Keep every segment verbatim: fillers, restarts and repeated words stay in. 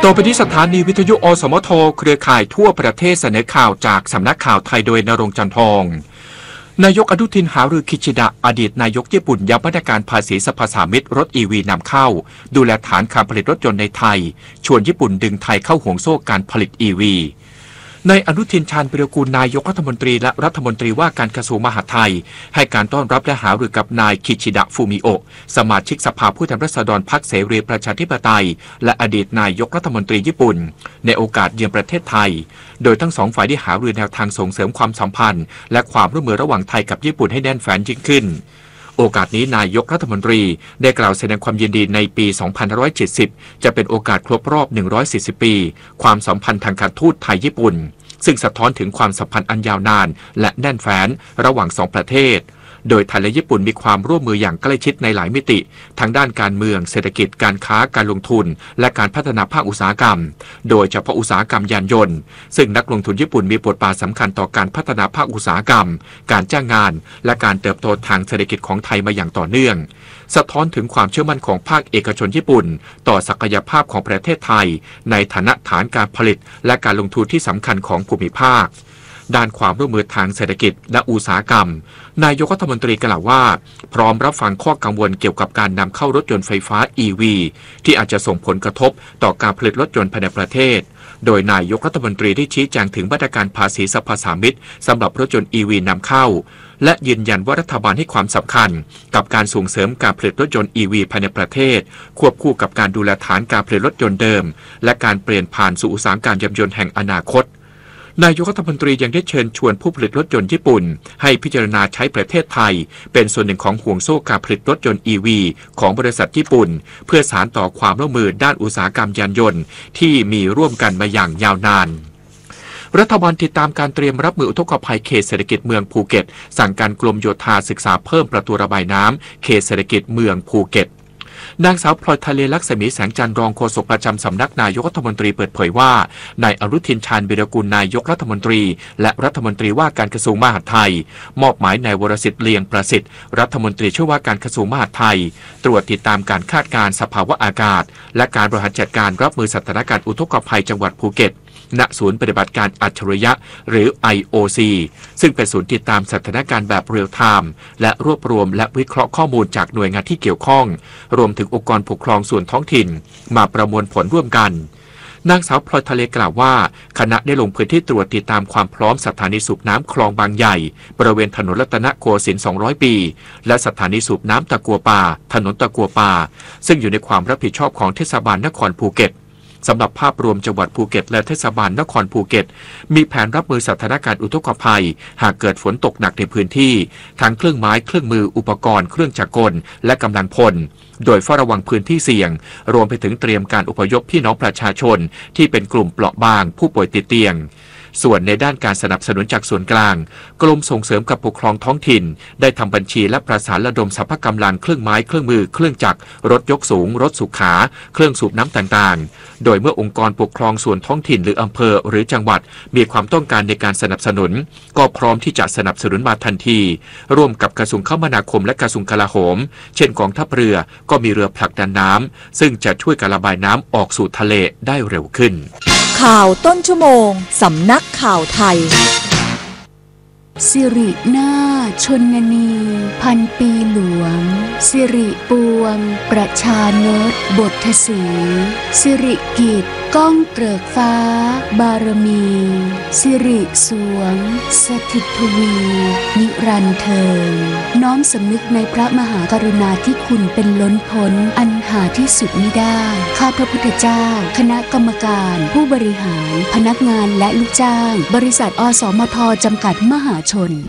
ต่อไปที่สถานีวิทยุอสมทเครือข่ายทั่วประเทศเสนอข่าวจากสำนักข่าวไทยโดยณรงค์จันทร์ทองนายกอนุทินหารือคิชิดะอดีตนายกญี่ปุ่นย้ำมาตรการภาษีสรรพสามิตรถ อี วี นำเข้าดูแลฐานการผลิตรถยนต์ในไทยชวนญี่ปุ่นดึงไทยเข้าห่วงโซ่การผลิต อี วีนายอนุทินชาญวิรากูลนายกรัฐมนตรีและรัฐมนตรีว่าการกระทรวงมหาดไทยให้การต้อนรับและหารือกับนายคิชิดะฟูมิโอะสมาชิกสภาผู้แทนราษฎรพรรคเสรีประชาธิปไตยและอดีตนายกรัฐมนตรีญี่ปุ่นในโอกาสเยือนประเทศไทยโดยทั้งสองฝ่ายได้หารือแนวทางส่งเสริมความสัมพันธ์และความร่วมมือระหว่างไทยกับญี่ปุ่นให้แน่นแฟ้นยิ่งขึ้นโอกาสนี้นายกรัฐมนตรีได้กล่าวแสดงความยินดีในปี สองพันห้าร้อยเจ็ดสิบ จะเป็นโอกาสครบรอบ หนึ่งร้อยสี่สิบ ปีความสัมพันธ์ทางการทูตไทยญี่ปุ่นซึ่งสะท้อนถึงความสัมพันธ์อันยาวนานและแน่นแฟ้นระหว่างสองประเทศโดยไทยและญี่ปุ่นมีความร่วมมืออย่างใกล้ชิดในหลายมิติทั้งด้านการเมืองเศรษฐกิจการค้าการลงทุนและการพัฒนาภาคอุตสาหกรรมโดยเฉพาะอุตสาหกรรมยานยนต์ซึ่งนักลงทุนญี่ปุ่นมีบทบาทสำคัญต่อการพัฒนาภาคอุตสาหกรรมการจ้างงานและการเติบโตทางเศรษฐกิจของไทยมาอย่างต่อเนื่องสะท้อนถึงความเชื่อมั่นของภาคเอกชนญี่ปุ่นต่อศักยภาพของประเทศไทยในฐานะฐานการผลิตและการลงทุนที่สำคัญของภูมิภาคด้านความร่วมมือทางเศรษฐกิจและอุตสาหกรรมนายกรัฐมนตรีกล่าวว่าพร้อมรับฟังข้อกังวลเกี่ยวกับการนำเข้ารถยนต์ไฟฟ้า อี วี ที่อาจจะส่งผลกระทบต่อการผลิตรถยนต์ภายในประเทศโดยนายกรัฐมนตรีได้ชี้แจงถึงมาตรการภาษีสรรพสามิตสำหรับรถยนต์ อี วี นำเข้าและยืนยันว่ารัฐบาลให้ความสำคัญกับการส่งเสริมการผลิตรถยนต์ อี วี ภายในประเทศควบคู่กับการดูแลฐานการผลิตรถยนต์เดิมและการเปลี่ยนผ่านสู่อุตสาหกรรมยานยนต์แห่งอนาคตนายกรัฐมนตรียังได้เชิญชวนผู้ผลิตรถยนต์ญี่ปุ่นให้พิจารณาใช้ประเทศไทยเป็นส่วนหนึ่งของห่วงโซ่การผลิตรถยนต์ อี วี ของบริษัทญี่ปุ่นเพื่อสานต่อความร่วมมือด้านอุตสาหกรรมยานยนต์ที่มีร่วมกันมาอย่างยาวนานรัฐบาลติดตามการเตรียมรับมืออุทกภัยเขตเศรษฐกิจเมืองภูเก็ตสั่งการกรมโยธาศึกษาเพิ่มประตูระบายน้ำเขตเศรษฐกิจเมืองภูเก็ตนางสาวพลอยทะเลลักษมีแสงจันทร์รองโฆษกประจำสำนักนายกรัฐมนตรีเปิดเผยว่านายอนุทินชาญวิรากูลนายกรัฐมนตรีและรัฐมนตรีว่าการกระทรวงมหาดไทยมอบหมายนายวรสิทธิ์เลียงประสิทธิ์รัฐมนตรีช่วยว่าการกระทรวงมหาดไทยตรวจติดตามการคาดการณ์สภาวะอากาศและการบริหารจัดการรับมือสถานการณ์อุทกภัยจังหวัดภูเก็ตณศูนย์ปฏิบัติการอัจฉริยะหรือ ไอ โอ ซี ซึ่งเป็นศูนย์ติดตามสถานการณ์แบบเรียลไทม์และรวบรวมและวิเคราะห์ข้อมูลจากหน่วยงานที่เกี่ยวข้องรวมถึงองค์กรปกครองส่วนท้องถิ่นมาประมวลผลร่วมกันนางสาวพลอยทะเลกล่าวว่าคณะได้ลงพื้นที่ตรวจติดตามความพร้อมสถานีสูบน้ำคลองบางใหญ่บริเวณถนนรัตนโกสินทร์สองร้อยปีและสถานีสูบน้ำตะกัวป่าถนนตะกัวป่าซึ่งอยู่ในความรับผิดชอบของเทศบาลนครภูเก็ตสำหรับภาพรวมจังหวัดภูเก็ตและเทศบาลนครภูเก็ตมีแผนรับมือสถานการณ์อุทกภัยหากเกิดฝนตกหนักในพื้นที่ทั้งเครื่องไม้เครื่องมืออุปกรณ์เครื่องจักรกลและกำลังพลโดยเฝ้าระวังพื้นที่เสี่ยงรวมไปถึงเตรียมการอพยพพี่น้องประชาชนที่เป็นกลุ่มเปราะบางผู้ป่วยติดเตียงส่วนในด้านการสนับสนุนจากส่วนกลางกรมส่งเสริมกับปกครองท้องถิ่นได้ทำบัญชีและประสานระดมสรรพกำลังเครื่องไม้เครื่องมือเครื่องจักรรถยกสูงรถสุขาเครื่องสูบน้ำต่างๆโดยเมื่อองค์กรปกครองส่วนท้องถิ่นหรืออำเภอหรือจังหวัดมีความต้องการในการสนับสนุนก็พร้อมที่จะสนับสนุนมาทันทีร่วมกับกระทรวงคมนาคมและกระทรวงกลาโหมเช่นกองทัพเรือก็มีเรือผลักดันน้ำซึ่งจะช่วยการระบายน้ำออกสู่ทะเลได้เร็วขึ้นข่าวต้นชั่วโมงสำนักข่าวไทยสิรินาชนนีพันปีหลวงสิริปวงประชานตบทสีสิริกิจก้องเกริกฟ้าบารมีสิริสวงสถิตทวีนิรันดร์เทินน้อมสำนึกในพระมหากรุณาธิคุณเป็นล้นพ้นอันหาที่สุดมิได้ข้าพระพุทธเจ้าคณะกรรมการผู้บริหารพนักงานและลูกจ้างบริษัทอสมทจำกัดมหาชน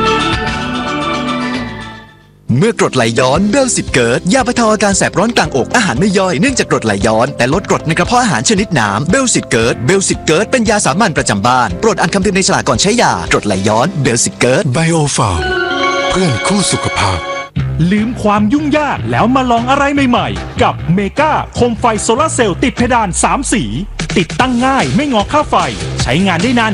เมื่อกรดไหลย้อนเบลสิตเกิดยาบรรเทาอาการแสบร้อนกลางอกอาหารไม่ย่อยเนื่องจากกรดไหลย้อนแต่ลดกรดในกระเพาะอาหารชนิดน้ำเบลสิตเกิดเบลสิตเกิดเป็นยาสามัญประจำบ้านโปรดอ่านคำเตือนในฉลากก่อนใช้ยากรดไหลย้อนเบลสิตเกิดไบโอฟาร์มเพื่อนคู่สุขภาพลืมความยุ่งยากแล้วมาลองอะไรใหม่ๆกับเมกาโคมไฟโซลาร์เซลล์ติดเพดานสามสีติดตั้งง่ายไม่งอค่าไฟใช้งานได้นาน